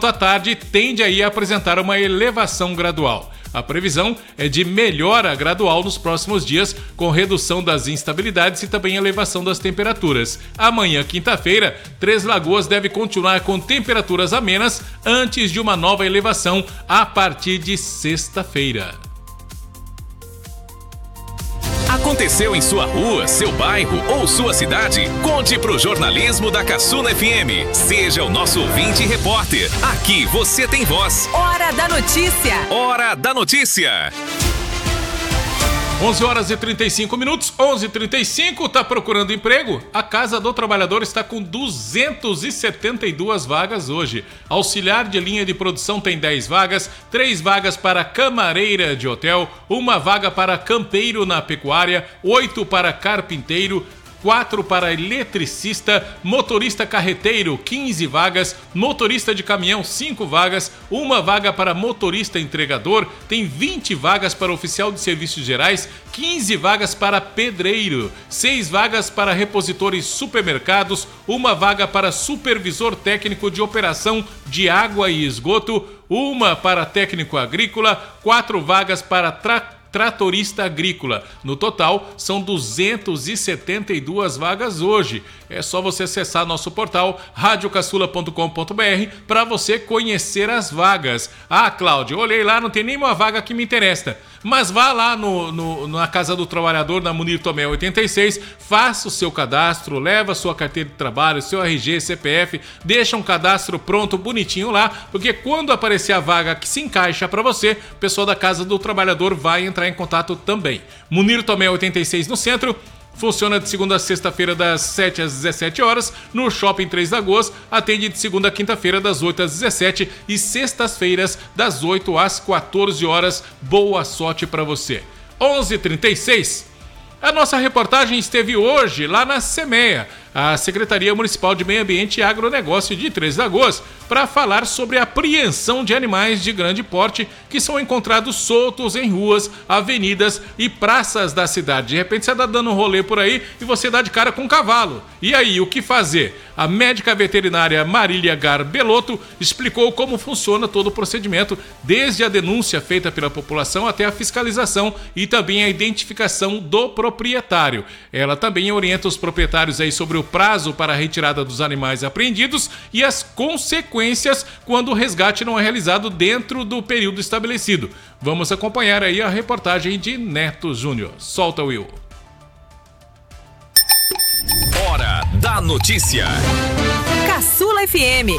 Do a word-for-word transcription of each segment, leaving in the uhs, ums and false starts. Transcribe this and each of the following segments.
enquanto a tarde tende aí a apresentar uma elevação gradual. A previsão é de melhora gradual nos próximos dias, com redução das instabilidades e também elevação das temperaturas. Amanhã, quinta-feira, Três Lagoas deve continuar com temperaturas amenas antes de uma nova elevação a partir de sexta-feira. Aconteceu em sua rua, seu bairro ou sua cidade? Conte pro jornalismo da Caçula F M. Seja o nosso ouvinte e repórter. Aqui você tem voz. Hora da notícia. Hora da notícia. onze horas e trinta e cinco minutos, onze e trinta e cinco, tá procurando emprego? A Casa do Trabalhador está com duzentas e setenta e duas vagas hoje. Auxiliar de linha de produção tem dez vagas, três vagas para camareira de hotel, uma vaga para campeiro na pecuária, oito para carpinteiro, quatro para eletricista, motorista carreteiro, quinze vagas, motorista de caminhão, cinco vagas, uma vaga para motorista entregador, tem vinte vagas para oficial de serviços gerais, quinze vagas para pedreiro, seis vagas para repositores supermercados, uma vaga para supervisor técnico de operação de água e esgoto, uma para técnico agrícola, quatro vagas para trator tratorista agrícola. No total, são duzentas e setenta e duas vagas hoje. É só você acessar nosso portal rádio caçula ponto com ponto b r para você conhecer as vagas. Ah, Cláudio, olhei lá, não tem nenhuma vaga que me interessa. Mas vá lá no, no, na Casa do Trabalhador, na Munir Tomé oitenta e seis, faça o seu cadastro, leva a sua carteira de trabalho, seu R G, C P F, deixa um cadastro pronto, bonitinho lá, porque quando aparecer a vaga que se encaixa para você, o pessoal da Casa do Trabalhador vai entrar em contato também. Munir Tomé oitenta e seis no centro. Funciona de segunda a sexta-feira das sete às dezessete horas. No Shopping Três Lagoas, atende de segunda a quinta-feira das oito às dezessete e sextas-feiras das oito às quatorze horas. Boa sorte para você. onze e trinta e seis. A nossa reportagem esteve hoje lá na SEMEA, a Secretaria Municipal de Meio Ambiente e Agronegócio de Três Lagoas, para falar sobre a apreensão de animais de grande porte que são encontrados soltos em ruas, avenidas e praças da cidade. De repente você está dando um rolê por aí e você dá de cara com um cavalo. E aí, o que fazer? A médica veterinária Marília Garbelotto explicou como funciona todo o procedimento, desde a denúncia feita pela população até a fiscalização e também a identificação do proprietário. Ela também orienta os proprietários aí sobre o prazo para a retirada dos animais apreendidos e as consequências quando o resgate não é realizado dentro do período estabelecido. Vamos acompanhar aí a reportagem de Neto Júnior. Solta, Will. Hora da notícia. Caçula F M.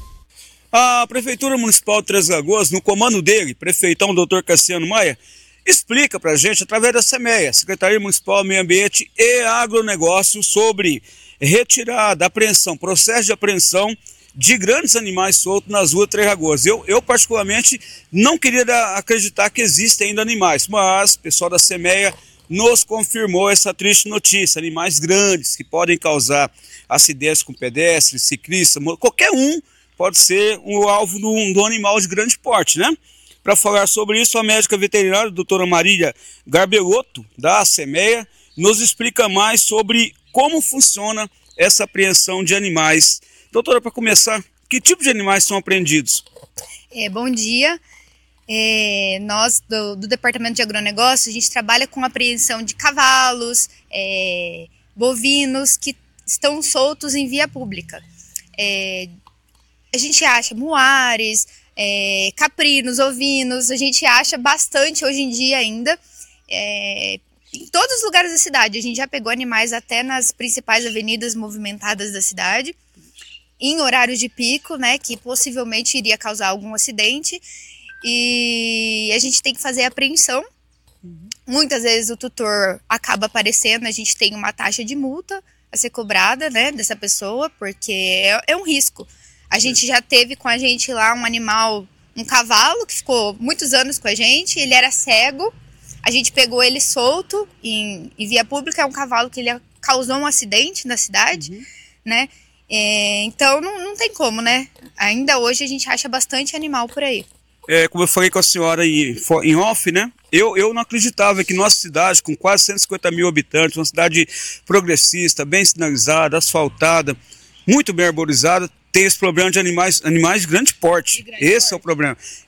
A Prefeitura Municipal de Três Lagoas, no comando dele, prefeitão doutor Cassiano Maia, explica para a gente, através da SEMEA, Secretaria Municipal de Meio Ambiente e Agronegócio, sobre retirada, apreensão, processo de apreensão de grandes animais soltos nas ruas de Três Lagoas. Eu, eu, particularmente, não queria acreditar que existem ainda animais, mas o pessoal da SEMEA nos confirmou essa triste notícia. Animais grandes que podem causar acidentes com pedestres, ciclistas, qualquer um pode ser o alvo de um, de um animal de grande porte, né? Para falar sobre isso, a médica veterinária, a doutora Marília Garbelotto, da SEMEA, nos explica mais sobre como funciona essa apreensão de animais. Doutora, para começar, que tipo de animais são apreendidos? É, bom dia. É, nós, do, do Departamento de Agronegócio, a gente trabalha com apreensão de cavalos, é, bovinos que estão soltos em via pública. É, a gente acha muares, é, caprinos, ovinos, a gente acha bastante hoje em dia ainda, é, em todos os lugares da cidade. A gente já pegou animais até nas principais avenidas movimentadas da cidade, em horários de pico, né, que possivelmente iria causar algum acidente, e a gente tem que fazer a apreensão. Uhum. Muitas vezes o tutor acaba aparecendo, a gente tem uma taxa de multa a ser cobrada, né, dessa pessoa, porque é, é um risco. A gente já teve com a gente lá um animal, um cavalo, que ficou muitos anos com a gente, ele era cego, a gente pegou ele solto em, em via pública, é um cavalo que ele causou um acidente na cidade, uhum. né, é, então não, não tem como, né, ainda hoje a gente acha bastante animal por aí. É, como eu falei com a senhora aí, em off, né, eu, eu não acreditava que nossa cidade, com quase cento e cinquenta mil habitantes, uma cidade progressista, bem sinalizada, asfaltada, muito bem arborizada, tem esse problema de animais, animais de grande porte. De grande esse porte. é o problema.